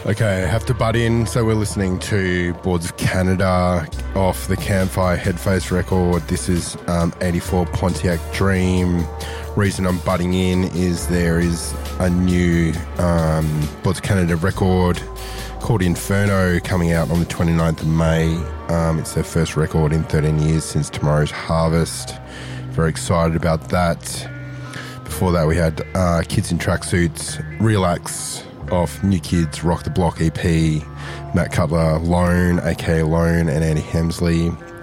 Okay, I have to butt in. So we're listening to Boards of Canada off the Campfire Headface record. This is 84 Pontiac Dream. Reason I'm butting in is there is a new Boards of Canada record called Inferno coming out on the 29th of May. It's their first record in 13 years since Tomorrow's Harvest. Very excited about that. Before that we had Kids in Tracksuits, Relax off New Kids Rock the Block EP, Matt Cutler, Lone, aka Lone, and Andy Hemsley.